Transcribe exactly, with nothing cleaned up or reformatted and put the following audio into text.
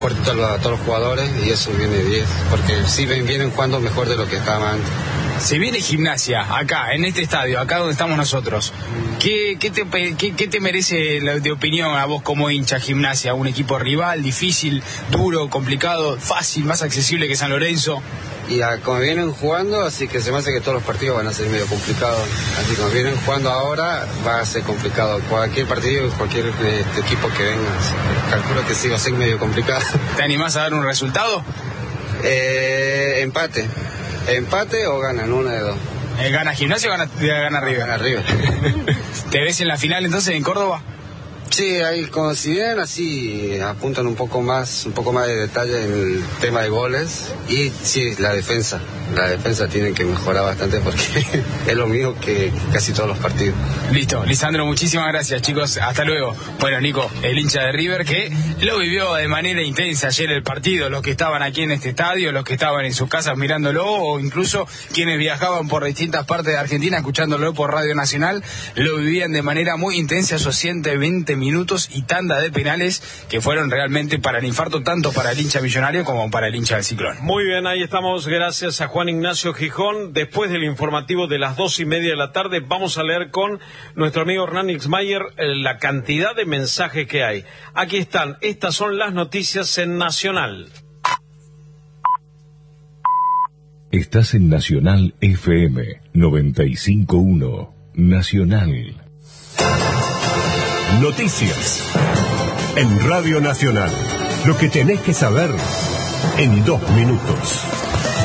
Fuerte a todos los jugadores y eso viene diez, porque sí vienen jugando mejor de lo que estaban antes. Se viene Gimnasia, acá, en este estadio, acá donde estamos nosotros. ¿Qué, qué, te, qué, qué te merece la, de opinión a vos como hincha Gimnasia? ¿Un equipo rival, difícil, duro, complicado, fácil, más accesible que San Lorenzo? Y a, como vienen jugando, así que se me hace que todos los partidos van a ser medio complicados. Así como vienen jugando ahora, va a ser complicado. Cualquier partido, cualquier este, equipo que venga, calculo que sí va a ser medio complicado. ¿Te animás a dar un resultado? Eh, empate. Empate o ganan, una de dos. Eh, ¿Gana Gimnasia o gana, gana River? Gana River. ¿Te ves en la final entonces en Córdoba? Sí, ahí como si bien así apuntan un poco más, un poco más de detalle en el tema de goles y sí, la defensa. La defensa tiene que mejorar bastante porque es lo mismo que casi todos los partidos. Listo, Lisandro, muchísimas gracias, chicos, hasta luego. Bueno, Nico, el hincha de River que lo vivió de manera intensa ayer el partido, los que estaban aquí en este estadio, los que estaban en sus casas mirándolo o incluso quienes viajaban por distintas partes de Argentina escuchándolo por Radio Nacional, lo vivían de manera muy intensa esos ciento veinte minutos y tanda de penales que fueron realmente para el infarto, tanto para el hincha millonario como para el hincha del Ciclón. Muy bien, ahí estamos, gracias a Juan Ignacio Gijón. Después del informativo de las dos y media de la tarde vamos a leer con nuestro amigo Hernán Ixmayer la cantidad de mensajes que hay. Aquí están, estas son las noticias en Nacional. Estás en Nacional F M noventa y cinco punto uno. Nacional. Noticias en Radio Nacional. Lo que tenés que saber en dos minutos.